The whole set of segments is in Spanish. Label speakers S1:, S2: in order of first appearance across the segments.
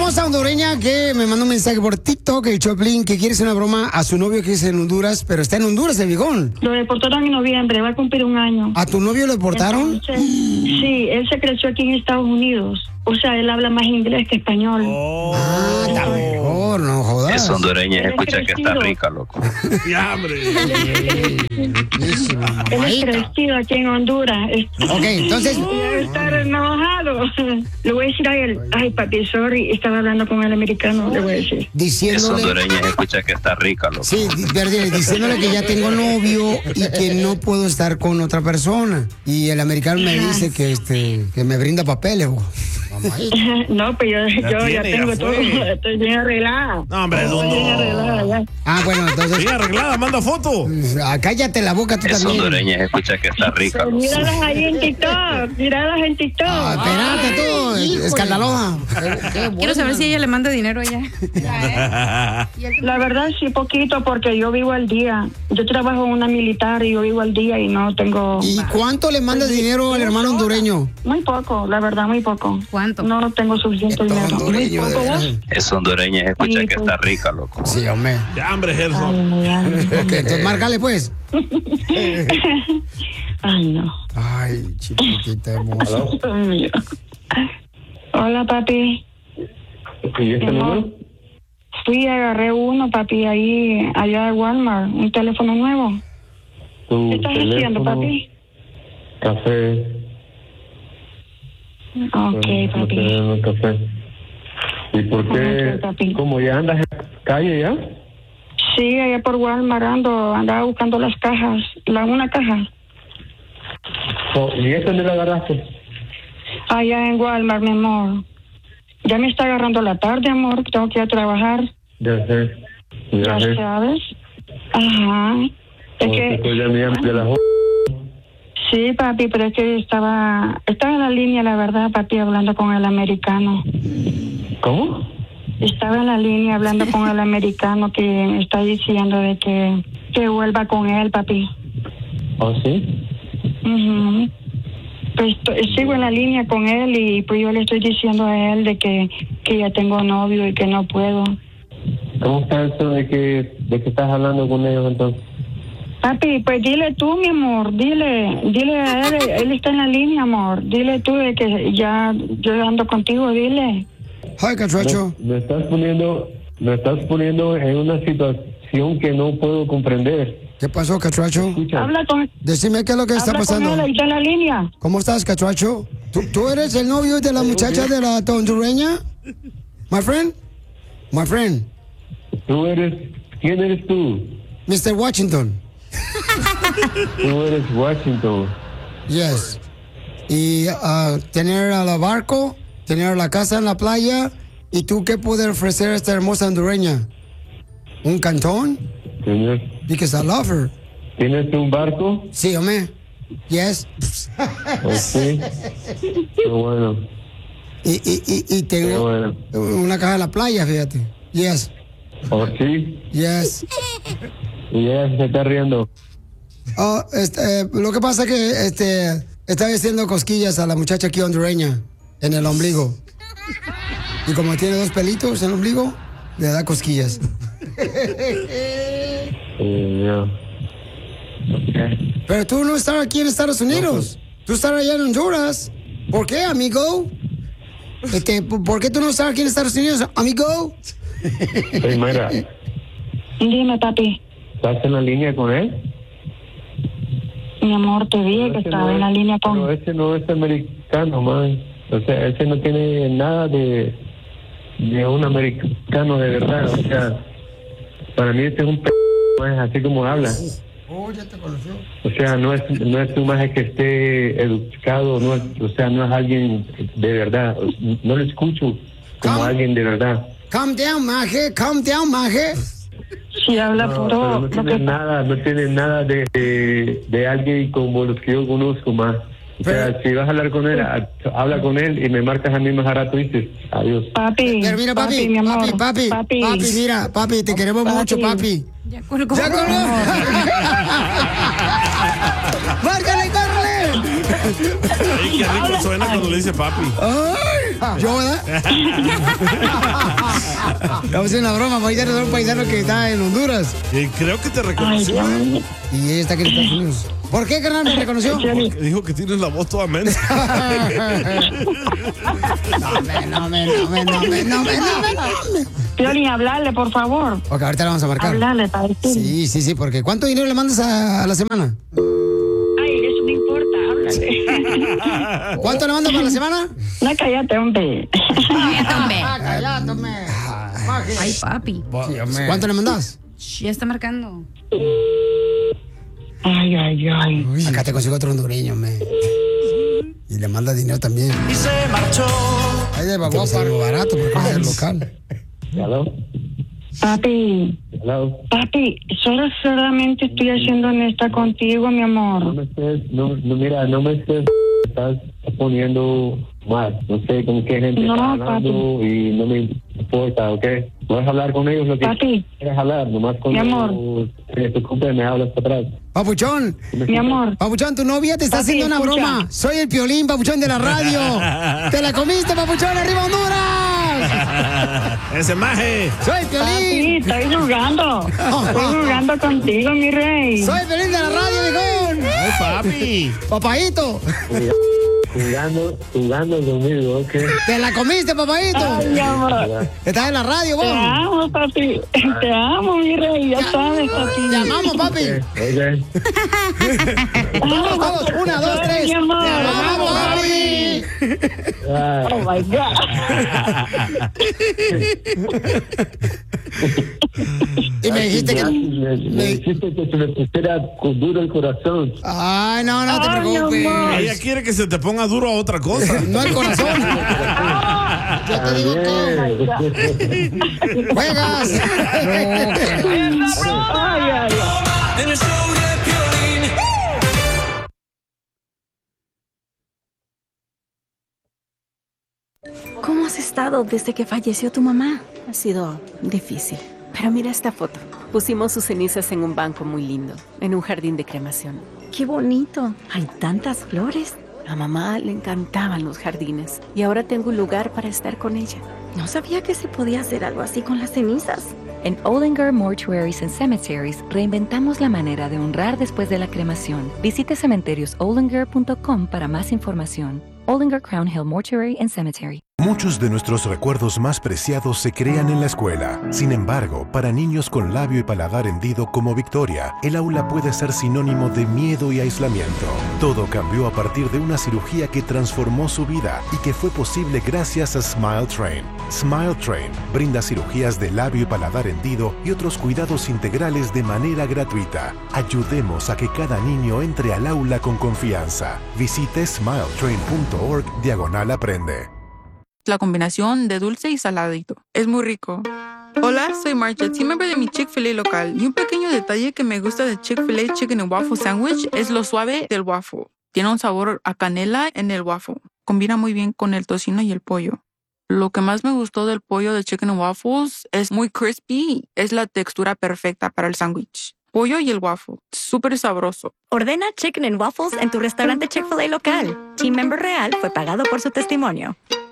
S1: hermosa hondureña que me mandó un mensaje por TikTok, el Choplin, que quiere hacer una broma a su novio que es en Honduras, pero está en Honduras, el viejón.
S2: Lo deportaron en noviembre, va a cumplir un año.
S1: ¿A tu novio lo deportaron?
S2: Entonces, sí, él se creció aquí en Estados Unidos. O sea, él habla más inglés que español.
S1: Está mejor, no jodas.
S3: Es hondureña, escucha que está rica, loco.
S4: Ya, hombre.
S2: Él es crecido aquí en Honduras.
S1: Ok, entonces...
S2: Debe estar enojado. Le voy a decir a él, ay, papi, sorry, estaba hablando con el americano, le voy a decir.
S3: Es
S1: Diciéndole...
S3: hondureña, escucha que está rica, loco.
S1: Sí, diciéndole que ya tengo novio y que no puedo estar con otra persona. Y el americano me dice que me brinda papeles, bo.
S2: No, pues yo ya
S4: tiene,
S2: tengo
S4: ya
S2: todo,
S4: fue.
S2: estoy bien arreglada.
S4: No, hombre,
S2: Estoy bien arreglada ya.
S1: Ah, bueno, entonces...
S4: Bien arreglada, manda foto.
S1: Cállate la boca tú
S3: Es
S1: también.
S3: hondureña, escucha que está rica, loco.
S2: Míralas ahí en TikTok, míralas en TikTok.
S1: Espérate tú, escandalosa.
S5: Quiero saber si ella le manda dinero a ella.
S2: La verdad sí, poquito, porque yo vivo al día. Yo trabajo en una militar y yo vivo al día y no tengo...
S1: ¿Y cuánto le mandas dinero al hermano hondureño?
S2: Muy poco, la verdad, muy poco.
S5: ¿Cuánto?
S2: No tengo suficiente
S1: Esto
S2: dinero. Muy
S1: hondureño,
S2: poco,
S1: de
S2: ¿vos?
S1: verdad.
S3: Es hondureña, escucha
S2: Sí,
S3: que
S2: pues.
S3: está rica, loco.
S1: Sí, hombre.
S4: Ya, hombre,
S2: Ay,
S4: Gerson.
S2: no, ya.
S1: Ok, entonces márcale pues.
S2: Ay, no.
S1: Ay, chiquitita hermosa.
S2: Ay, mío. Hola, papi.
S6: ¿Y este número?
S2: Fui y agarré uno, papi, ahí, allá de Walmart, un teléfono nuevo.
S6: Tu
S2: ¿Qué estás haciendo, papi?
S6: Café.
S2: Ok, papi.
S6: Café. ¿Y por qué?
S2: Ok, papi.
S6: ¿Cómo ya andas en la calle ya?
S2: Sí, allá por Walmart andaba buscando las cajas, una caja.
S6: ¿Y esta dónde la agarraste?
S2: Allá en Walmart, mi amor. Ya me está agarrando la tarde, amor, que tengo que ir a trabajar.
S6: Ya sé.
S2: Ya sabes. Ajá. Es que...
S6: Estoy ya de las
S2: Sí, papi, pero es que estaba en la línea, la verdad, papi, hablando con el americano.
S6: ¿Cómo?
S2: Estaba en la línea hablando con el americano que me está diciendo de que vuelva con él, papi.
S6: ¿Oh, sí?
S2: Ujú. Pues sigo en la línea con él y pues yo le estoy diciendo a él de que ya tengo novio y que no puedo.
S6: ¿Cómo está eso de que estás hablando con ellos entonces?
S2: Papi, pues dile tú, mi amor, dile a él está en la línea, amor. Dile tú de que ya yo ando contigo, dile.
S1: Ay, cachuacho.
S6: Me estás poniendo en una situación que no puedo comprender.
S1: ¿Qué pasó, cachuacho?
S6: Escucha.
S2: Habla con
S1: Decime qué es lo que está
S2: habla con
S1: pasando.
S2: él, ahí está en la línea.
S1: ¿Cómo estás, cachuacho? ¿Tú eres el novio de la muchacha de la hondureña? My friend? My friend.
S6: ¿Quién eres tú?
S1: Mr. Washington.
S6: Tú eres Washington.
S1: Yes. Y tener a la barco, tener la casa en la playa. ¿Y tú qué puedes ofrecer a esta hermosa hondureña? ¿Un cantón? Because I love her.
S6: ¿Tienes un barco?
S1: Sí, hombre. Yes.
S6: Oh, sí. Qué bueno.
S1: Y tengo
S6: Qué bueno.
S1: una casa en la playa, fíjate. Yes.
S6: Oh, sí.
S1: Yes.
S6: Y ella se está riendo.
S1: Lo que pasa es que estaba haciendo cosquillas a la muchacha aquí hondureña en el ombligo. Y como tiene 2 pelitos en el ombligo, le da cosquillas.
S6: Yeah. Okay.
S1: Pero tú no estás aquí en Estados Unidos. Tú estás allá en Honduras. ¿Por qué, amigo? ¿Por qué tú no estás aquí en Estados Unidos, amigo?
S6: Hey, Mayra,
S2: Dime, papi.
S6: ¿estás en la línea con él?
S2: Mi amor, te dije que estaba en la línea con...
S6: Pero ese no es americano, man. O sea, ese no tiene nada de un americano de verdad. O sea, para mí este es un más así como habla.
S1: Oh, ya te conoció.
S6: O sea, no es un maje que esté educado, no es alguien de verdad. No lo escucho como alguien de verdad.
S1: Calm down, maje. Calm down, maje.
S2: Sí, habla
S6: No,
S2: puro...
S6: pero no tiene nada de alguien como los que yo conozco más. O sea, si vas a hablar con él, habla con él y me marcas a mí más a rato, dices, adiós.
S2: Papi,
S1: Pero mira, papi,
S2: mi amor,
S1: papi, mira, papi, te queremos mucho, papi.
S5: Ya colgó.
S1: ¡Ya colgó! ¡Márcale, córrele!
S4: Ay, qué rico suena cuando le dice papi.
S1: ¡Ay! ¿Yo, verdad? Vamos a hacer una broma, paisano, de un paisano que está en Honduras.
S4: Creo que te reconoció.
S1: Y ella está aquí en Estados Unidos. ¿Por qué, carnal, me reconoció?
S4: Porque dijo que tienes la voz toda mensa.
S1: No.
S2: Piolín, hablarle, por favor.
S1: Ok, ahorita le vamos a marcar.
S2: Hablarle para decirle.
S1: Sí, porque ¿cuánto dinero le mandas a la semana?
S2: Ay, eso no importa, háblale.
S1: ¿Cuánto le mandas para la semana?
S2: No, cállate, hombre.
S5: Cállate, hombre. Ay, papi.
S1: ¿Cuánto le mandas?
S5: Ya está marcando.
S2: Ay.
S1: Uy, acá te consigo otro hondureño, y le manda dinero también.
S7: Y se marchó.
S1: Ay, de babá, para algo barato, porque es el local.
S6: ¿Aló?
S2: Papi,
S6: ¿Aló?
S2: solamente estoy siendo honesta contigo, mi amor.
S6: No me estés, estás poniendo mal. No sé con qué gente
S2: No,
S6: está hablando y no me importa, ¿ok? Puedes hablar con ellos lo que
S2: Papi,
S6: quieras hablar, nomás con
S2: mi amor.
S6: Se te ocupe, me hablas para atrás.
S1: Papuchón,
S2: Mi amor.
S1: Papuchón, tu novia te está
S2: Papi,
S1: haciendo una
S2: escucha.
S1: broma. Soy el Piolín, Papuchón, de la radio. ¡Te la comiste, Papuchón! ¡Arriba Honduras!
S4: ¡Ese maje!
S1: ¡Soy el Piolín!
S2: Papi, estoy jugando. Estoy jugando contigo, mi rey.
S1: ¡Soy el Piolín de la radio, viejón!
S4: ¡Ay, papi!
S1: ¡Papaíto!
S6: Jugando conmigo, ¿ok?
S1: ¡Te la comiste, papaíto!
S2: Ay, mi amor.
S1: Estás en la radio, vos.
S2: Te amo, papi. Te amo, mi rey. Ya sabes, papi.
S1: Te amamos, papi.
S6: Ok.
S1: Vamos, 1, 2, 3.
S2: Mi amor.
S1: Te amamos, papi.
S2: Oh, my God.
S1: Y me dijiste que...
S6: Me dijiste que se me pusiera duro el corazón.
S1: Ay, no te
S2: Ay,
S1: preocupes.
S2: amor.
S4: Ella quiere que se te ponga duro a otra cosa.
S1: No el corazón. Yo te digo que... ¡Juegas!
S2: Ay.
S7: En el show de Piolín.
S8: ¿Cómo has estado desde que falleció tu mamá? Ha sido difícil. Pero mira esta foto. Pusimos sus cenizas en un banco muy lindo, en un jardín de cremación. ¡Qué bonito! Hay tantas flores. A mamá le encantaban los jardines y ahora tengo un lugar para estar con ella. No sabía que se podía hacer algo así con las cenizas.
S9: En Ollinger Mortuaries and Cemeteries reinventamos la manera de honrar después de la cremación. Visite cementeriosollinger.com para más información. Ollinger Crown Hill Mortuary and Cemetery.
S10: Muchos de nuestros recuerdos más preciados se crean en la escuela. Sin embargo, para niños con labio y paladar hendido como Victoria, el aula puede ser sinónimo de miedo y aislamiento. Todo cambió a partir de una cirugía que transformó su vida y que fue posible gracias a Smile Train. Smile Train brinda cirugías de labio y paladar hendido y otros cuidados integrales de manera gratuita. Ayudemos a que cada niño entre al aula con confianza. Visite smiletrain.org/aprende.
S11: La combinación de dulce y saladito. Es muy rico. Hola, soy Marcha, team member de mi Chick-fil-A local. Y un pequeño detalle que me gusta de Chick-fil-A Chicken and Waffle Sandwich es lo suave del waffle. Tiene un sabor a canela en el waffle. Combina muy bien con el tocino y el pollo. Lo que más me gustó del pollo de Chicken and Waffles es muy crispy. Es la textura perfecta para el sándwich. Pollo y el waffle. Súper sabroso.
S12: Ordena Chicken and Waffles en tu restaurante Chick-fil-A local. Team member real fue pagado por su testimonio.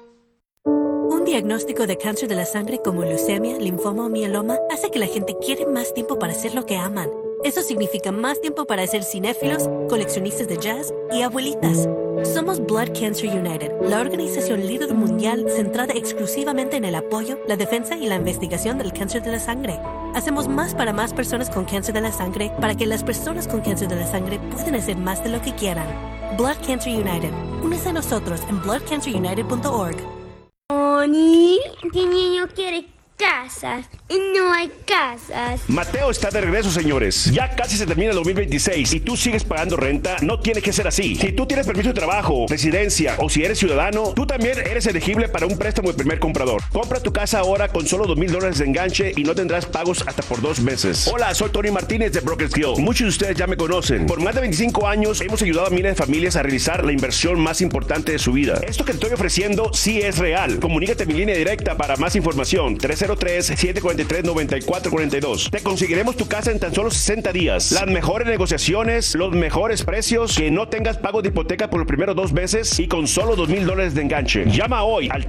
S13: Un diagnóstico de cáncer de la sangre como leucemia, linfoma o mieloma hace que la gente quiera más tiempo para hacer lo que aman. Eso significa más tiempo para ser cinéfilos, coleccionistas de jazz y abuelitas. Somos Blood Cancer United, la organización líder mundial centrada exclusivamente en el apoyo, la defensa y la investigación del cáncer de la sangre. Hacemos más para más personas con cáncer de la sangre para que las personas con cáncer de la sangre puedan hacer más de lo que quieran. Blood Cancer United. Únese a nosotros en bloodcancerunited.org.
S14: Oni, este niño quiere casas y no hay casas.
S15: Mateo está de regreso, señores. Ya casi se termina el 2026 y tú sigues pagando renta. No tiene que ser así. Si tú tienes permiso de trabajo, residencia o si eres ciudadano, tú también eres elegible para un préstamo de primer comprador. Compra tu casa ahora con solo $2,000 de enganche y no tendrás pagos hasta por 2 meses. Hola, soy Tony Martínez de Brokers Guild. Muchos de ustedes ya me conocen. Por más de 25 años hemos ayudado a miles de familias a realizar la inversión más importante de su vida. Esto que te estoy ofreciendo sí es real. Comunícate a mi línea directa para más información. 305 303-743-9442. Te conseguiremos tu casa en tan solo 60 días. Las mejores negociaciones, los mejores precios, que no tengas pago de hipoteca por los primeros 2 meses y con solo $2,000 de enganche. Llama hoy al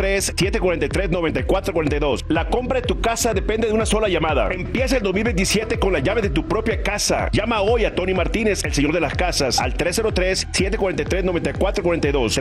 S15: 303-743-9442. La compra de tu casa depende de una sola llamada. Empieza el 2027 con la llave de tu propia casa. Llama hoy a Tony Martínez, el señor de las casas, al 303-743-9442.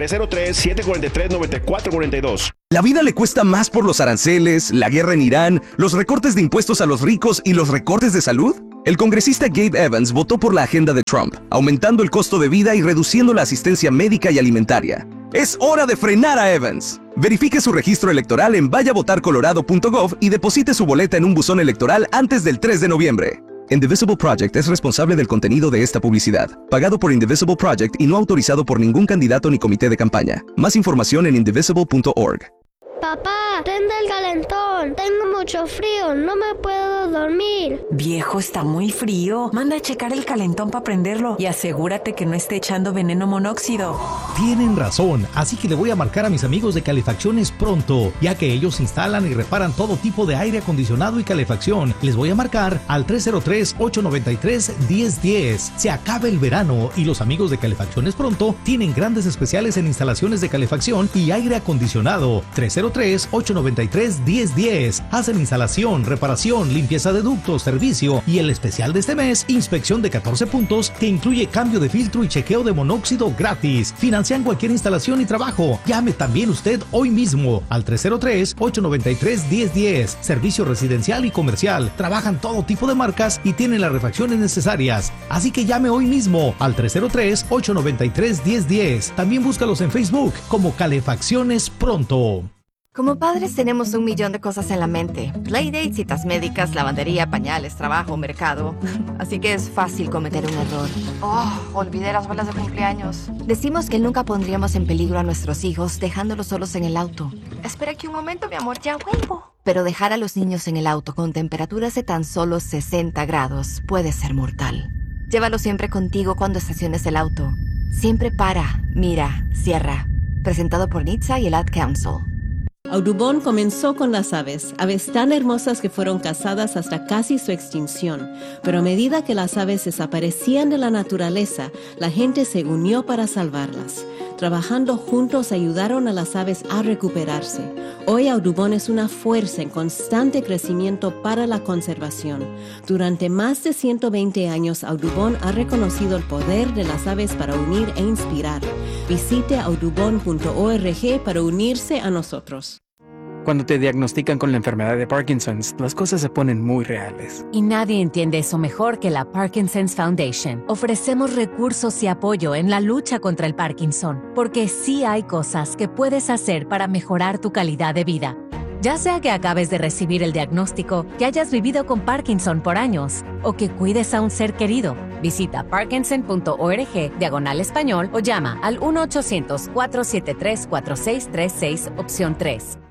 S15: 303-743-9442.
S16: La vida le cuesta más por los aranceles, la guerra en Irán, los recortes de impuestos a los ricos y los recortes de salud. El congresista Gabe Evans votó por la agenda de Trump, aumentando el costo de vida y reduciendo la asistencia médica y alimentaria. Es hora de frenar a Evans. Verifique su registro electoral en vayavotarcolorado.gov y deposite su boleta en un buzón electoral antes del 3 de noviembre. Indivisible Project es responsable del contenido de esta publicidad, pagado por Indivisible Project y no autorizado por ningún candidato ni comité de campaña. Más información en indivisible.org.
S14: Papá, prende el calentón. Tengo mucho frío, no me puedo dormir.
S17: Viejo, está muy frío. Manda a checar el calentón para prenderlo y asegúrate que no esté echando veneno monóxido.
S18: Tienen razón, así que le voy a marcar a mis amigos de Calefacciones Pronto, ya que ellos instalan y reparan todo tipo de aire acondicionado y calefacción. Les voy a marcar al 303-893-1010. Se acaba el verano y los amigos de Calefacciones Pronto tienen grandes especiales en instalaciones de calefacción y aire acondicionado. 303-893-1010. Hacen instalación, reparación, limpieza de ductos, servicio y el especial de este mes, inspección de 14 puntos que incluye cambio de filtro y chequeo de monóxido gratis. Financian cualquier instalación y trabajo. Llame también usted hoy mismo al 303-893-1010. Servicio residencial y comercial. Trabajan todo tipo de marcas y tienen las refacciones necesarias. Así que llame hoy mismo al 303-893-1010. También búscalos en Facebook como Calefacciones Pronto.
S19: Como padres tenemos 1,000,000 de cosas en la mente. Playdates, citas médicas, lavandería, pañales, trabajo, mercado. Así que es fácil cometer un error. Olvidé las bolas de cumpleaños. Decimos que nunca pondríamos en peligro a nuestros hijos dejándolos solos en el auto. Espera aquí un momento, mi amor, ya vuelvo. Pero dejar a los niños en el auto con temperaturas de tan solo 60 grados puede ser mortal. Llévalo siempre contigo cuando estaciones el auto. Siempre para, mira, cierra. Presentado por NHTSA y el Ad Council.
S20: Audubon comenzó con las aves tan hermosas que fueron cazadas hasta casi su extinción. Pero a medida que las aves desaparecían de la naturaleza, la gente se unió para salvarlas. Trabajando juntos ayudaron a las aves a recuperarse. Hoy Audubon es una fuerza en constante crecimiento para la conservación. Durante más de 120 años, Audubon ha reconocido el poder de las aves para unir e inspirar. Visite audubon.org para unirse a nosotros.
S21: Cuando te diagnostican con la enfermedad de Parkinson's, las cosas se ponen muy reales.
S22: Y nadie entiende eso mejor que la Parkinson's Foundation. Ofrecemos recursos y apoyo en la lucha contra el Parkinson, porque sí hay cosas que puedes hacer para mejorar tu calidad de vida. Ya sea que acabes de recibir el diagnóstico, que hayas vivido con Parkinson por años, o que cuides a un ser querido, visita parkinson.org/español o llama al 1-800-473-4636, opción 3.